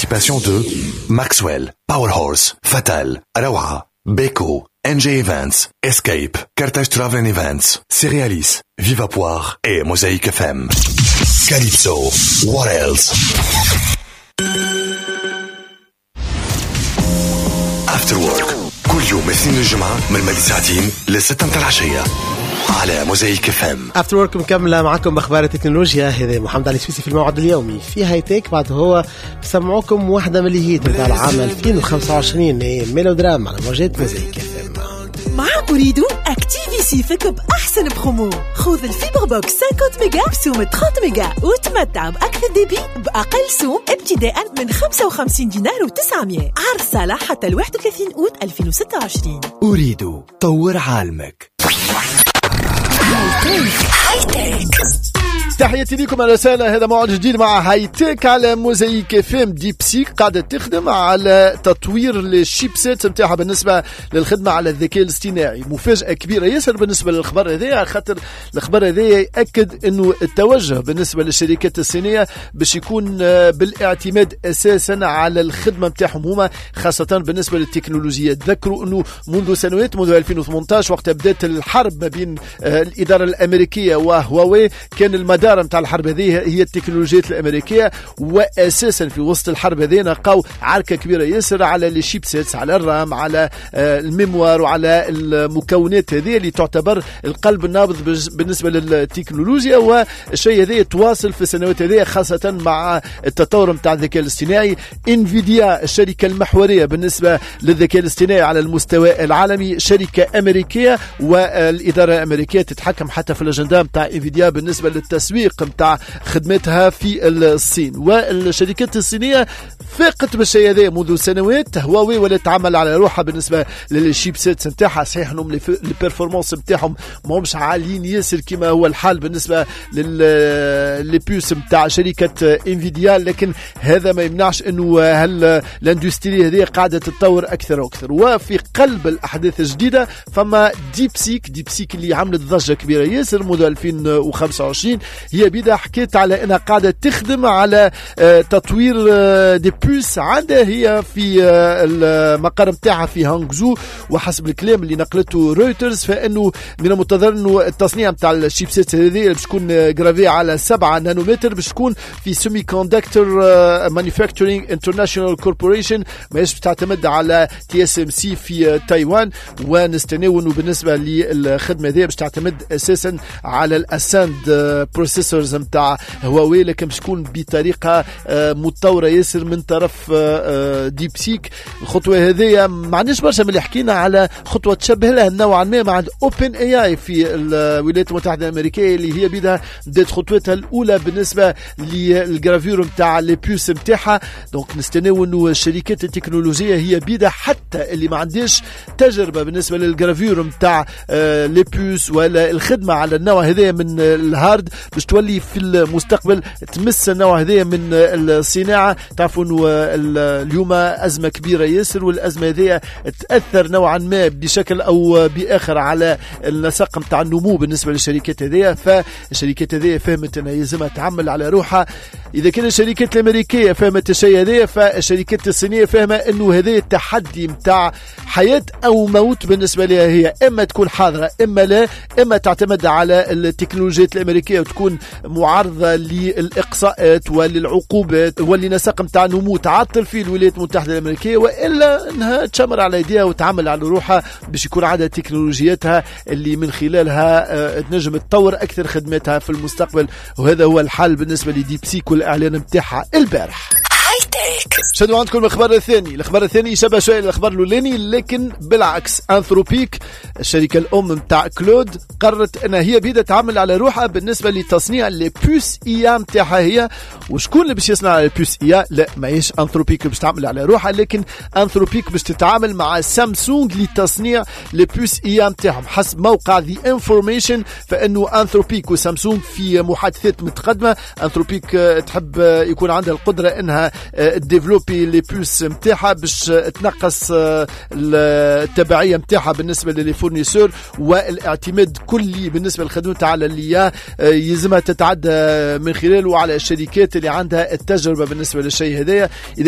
participation de Maxwell, Powerhorse, Fatal, Arawa, Beko, NJ Events, Escape, Carthage Travel Events, Cerealis, Viva Poire et Mosaic FM. Calypso, what else? After Work كل يوم اثنين الجمعة من مدى ساعتين لستة متى العشية على موزايك FM. افتر ورك مكمله معكم باخبار التكنولوجيا. هذا محمد علي سويسي في الموعد اليومي في هاي تيك. بعد هو بسمعوكم واحدة من الهيت نتاع العام 2025 ميلودراما على موجات موزايك FM. مع أريد أكتيفي سيفك بأحسن برومو. خذ الفيبر بوكس 50 ميجا بسوم 30 ميجا وتمتع بأكثر ديبي بأقل سوم ابتداء من 55 دينار و900. عرض صالح حتى 31 أوت 2026. أريد طور عالمك. هاي تيك. تحياتي لكم على رسالة. هذا موعد جديد مع هاي تيك على موزايك FM. ديب سيك قاعدة تخدم على تطوير الشيبسيت متاعها بالنسبة للخدمة على الذكاء الاصطناعي. مفاجأة كبيرة ياسر بالنسبة للخبر هذا، خاطر الخبر هذا يأكد انه التوجه بالنسبة للشركات الصينية باش يكون بالاعتماد اساسا على الخدمة متاعهم هما، خاصة بالنسبة للتكنولوجيا. تذكروا انه منذ سنوات، منذ 2018 وقت بدأت الحرب ما بين الإدارة الأمريكية وهواوي، كان المدار متاع الحرب هذه هي التكنولوجيات الأمريكية. وأساسا في وسط الحرب هذه نلقاو عركة كبيرة ياسر على الشيبسيتس، على الرام، على الميموار وعلى المكونات هذه اللي تعتبر القلب النابض بالنسبة للتكنولوجيا. والشيء هذا يتواصل في السنوات هذه خاصة مع التطور متاع الذكاء الاصطناعي. انفيديا الشركة المحورية بالنسبة للذكاء الاصطناعي على المستوى العالمي، شركة أمريكية، والإدارة الأمريكية تتحكم حتى في الأجندة متاع انفيديا بالنسبة للتسويق متاع خدمتها في الصين. والشركات الصينية فاقت بالشيء هذا منذ سنوات. هواوي ولا تعمل على روحها بالنسبة للشيبسيتس نتاعها. صحيح انهم البرفورمانس نتاعهم ما همش عاليين ياسر كما هو الحال بالنسبة للبيوس نتاع شركة انفيديا، لكن هذا ما يمنعش انه الاندستري هذه قاعدة تتطور اكثر واكثر. وفي قلب الاحداث الجديدة فما ديب سيك اللي عملت ضجة كبيرة ياسر منذ 2025. هي بدأ حكيت على انها قاعدة تخدم على تطوير دي بوس عندها هي في المقر متاعها في هانغزو. وحسب الكلام اللي نقلته رويترز فانه من المنتظر انه التصنيع متاع الشيبسيت هذه باش تكون جرافي على 7 نانومتر، باش تكون في سيمي كوندكتور مانيفاكتورينج انترناشونال كوربوريشن، ماهيش تعتمد على TSMC في تايوان. ونستناو انه بالنسبه للخدمه هذه باش تعتمد اساسا على الاساند بروسيسورز متاع هواوي، لكن باش تكون بطريقه متطوره ياسر من طرف ديب سيك. الخطوه هذه ما عندناش برشا من اللي حكينا على خطوه تشبه لها نوعا ما مع اوبن اي اي في الولايات المتحده الامريكيه، اللي هي بدات خطوتها الاولى بالنسبه للجرافيور نتاع لي بيوس نتاعها. دونك نستناو انه الشركات التكنولوجيه هي بيدا حتى اللي ما عندهاش تجربه بالنسبه للجرافيور نتاع لي بيوس ولا الخدمه على النوع هذا من الهارد، باش تولي في المستقبل تمس النوع هذا من الصناعه. تعرفوا انه اليوم ازمه كبيره ياسر، والازمه هذه تاثر نوعا ما بشكل او باخر على النسق نتاع النمو بالنسبه للشركات هذه. فالشركات هذه فهمت انها يلزمها تعمل على روحها. اذا كان الشركات الامريكيه فهمت الشيء هذا، فالشركات الصينيه فاهمه انه هذا التحدي نتاع حياه او موت بالنسبه لها. هي اما تكون حاضره اما لا، اما تعتمد على التكنولوجيات الامريكيه وتكون معارضه للاقصاءات وللعقوبات واللي نسق نتاع النمو تعطل في الولايات المتحده الامريكيه، والا انها تشمر على يديها وتعمل على روحها باش يكون عندها تكنولوجياتها اللي من خلالها تنجم تطور اكثر خدماتها في المستقبل. وهذا هو الحال بالنسبه لديب سيك والاعلان نتاعها البارح. شنو عندكم الخبر الثاني؟ الخبر الثاني يشبه شويه الاخبار الاولاني لكن بالعكس. انثروبيك الشركه الام نتاع كلود قررت انها هي بدها تعمل على روحها بالنسبه لتصنيع لي بوس اي نتاعها هي. وشكون اللي باش يصنع لي بوس اي؟ لا ماهيش انثروبيك باش تعمل على روحها، لكن انثروبيك باش تتعامل مع سامسونج لتصنيع لي بوس اي نتاعهم. حسب موقع ذا انفورميشن فانه انثروبيك وسامسونج في محادثات متقدمه. انثروبيك تحب يكون عندها القدره انها ديفلوبي لي بوس نتاعها باش تنقص التبعيه نتاعها بالنسبه للي فورنيسور، والاعتماد كلي بالنسبه للخدمه على اللي يلزمها تتعدى من خلاله على الشركات اللي عندها التجربه بالنسبه للشيء هذايا.